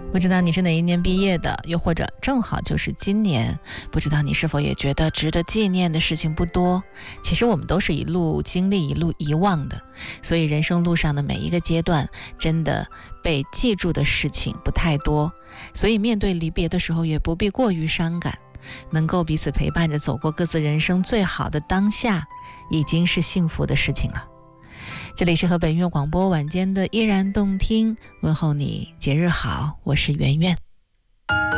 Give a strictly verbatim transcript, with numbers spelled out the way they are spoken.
不知道你是哪一年毕业的，又或者正好就是今年，不知道你是否也觉得值得纪念的事情不多。其实我们都是一路经历一路遗忘的，所以人生路上的每一个阶段真的被记住的事情不太多，所以面对离别的时候也不必过于伤感，能够彼此陪伴着走过各自人生最好的当下，已经是幸福的事情了。这里是河北音乐广播晚间的依然动听，问候你节日好，我是圆圆。